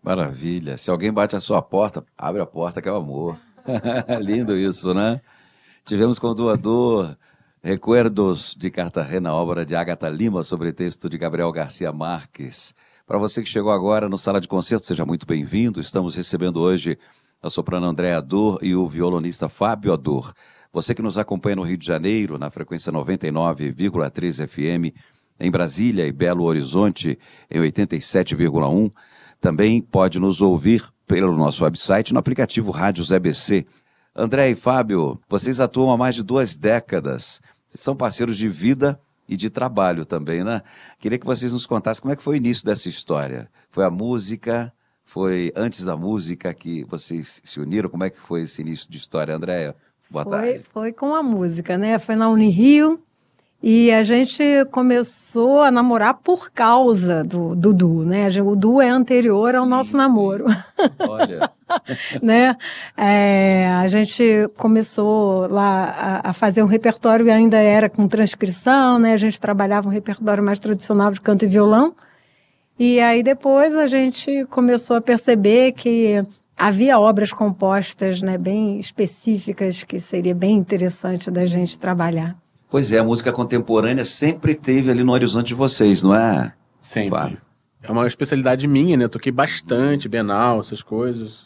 Maravilha. Se alguém bate a sua porta, abre a porta que é o amor. Lindo isso, né? Tivemos com o doador Recuerdos de Cartagena, obra de Agatha Lima, sobre texto de Gabriel Garcia Marques. Para você que chegou agora no Sala de Concerto, seja muito bem-vindo. Estamos recebendo hoje a soprano Andréa Dor e o violonista Fábio Ador. Você que nos acompanha no Rio de Janeiro, na frequência 99,3 FM, em Brasília e Belo Horizonte, em 87,1, também pode nos ouvir pelo nosso website no aplicativo Rádios EBC. André e Fábio, vocês atuam há mais de 2 décadas. São parceiros de vida e de trabalho também, né? Queria que vocês nos contassem como é que foi o início dessa história. Foi a música? Foi antes da música que vocês se uniram? Como é que foi esse início de história, Andréa? Boa tarde. Foi com a música, né? Foi na Unirio. E a gente começou a namorar por causa do duo, né? O duo é anterior ao nosso namoro. Olha. Né? A gente começou lá a fazer um repertório que ainda era com transcrição, né? A gente trabalhava um repertório mais tradicional de canto e violão. E aí depois a gente começou a perceber que havia obras compostas, né, bem específicas que seria bem interessante da gente trabalhar. Pois é, a música contemporânea sempre teve ali no horizonte de vocês, não é? Sempre. Fábio? É uma especialidade minha, né? Eu toquei bastante, Bienal, essas coisas.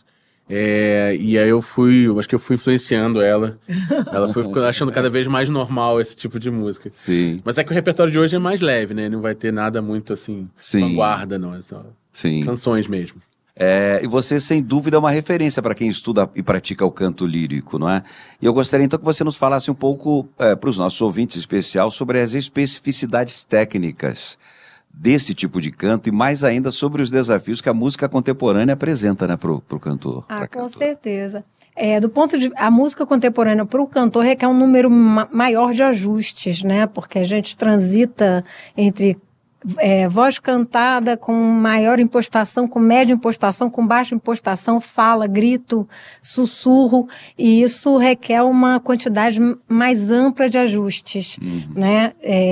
E aí acho que eu fui influenciando ela. Ela foi achando cada vez mais normal esse tipo de música. Sim. Mas é que o repertório de hoje é mais leve, né? Não vai ter nada muito assim, vanguarda, não. É só canções mesmo. E você, sem dúvida, é uma referência para quem estuda e pratica o canto lírico, não é? E eu gostaria, então, que você nos falasse um pouco, para os nossos ouvintes em especial, sobre as especificidades técnicas desse tipo de canto e, mais ainda, sobre os desafios que a música contemporânea apresenta, né, para o cantor. Com certeza. Do ponto de a música contemporânea para o cantor requer um número maior de ajustes, né? Porque a gente transita entre voz cantada com maior impostação, com média impostação, com baixa impostação, fala, grito, sussurro, e isso requer uma quantidade mais ampla de ajustes, né?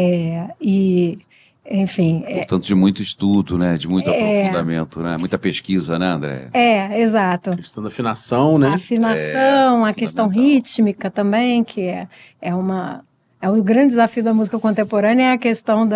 Enfim... Portanto, de muito estudo, né? De muito aprofundamento, né? Muita pesquisa, né, André? Exato. A questão da afinação, né? A afinação, a questão rítmica também, que é o grande desafio da música contemporânea, é a questão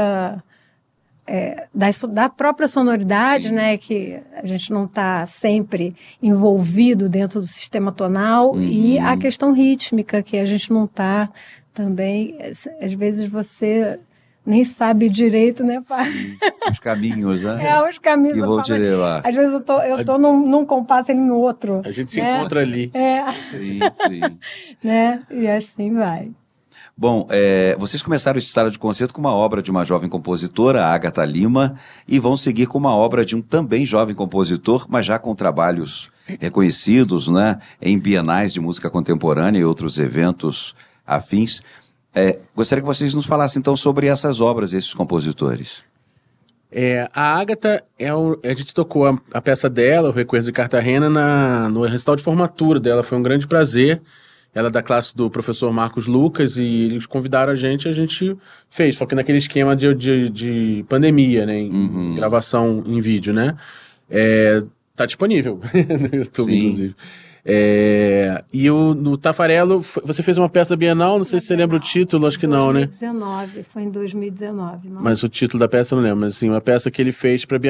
da própria sonoridade, né, que a gente não está sempre envolvido dentro do sistema tonal, e a questão rítmica, que a gente não está também, às vezes você nem sabe direito, né, pai? Os caminhos, né? Os caminhos. Que vão te levar. Às vezes eu tô num compasso e em outro. A gente se encontra ali. Sim. Né? E assim vai. Bom, vocês começaram esse Sala de Concerto com uma obra de uma jovem compositora, a Agatha Lima, e vão seguir com uma obra de um também jovem compositor, mas já com trabalhos reconhecidos, né, em bienais de música contemporânea e outros eventos afins. Gostaria que vocês nos falassem, então, sobre essas obras, esses compositores. A Agatha, a gente tocou a peça dela, o Recuerdos de Cartagena, no recital de formatura dela. Foi um grande prazer. Ela é da classe do professor Marcos Lucas, e eles convidaram a gente fez, só que naquele esquema de pandemia, né, em gravação em vídeo, né. Tá disponível no YouTube, inclusive. E no Tafarello, você fez uma peça bienal, não sei se você lembra o título, acho que não, né? Foi em 2019. Mas o título da peça eu não lembro, mas assim, uma peça que ele fez para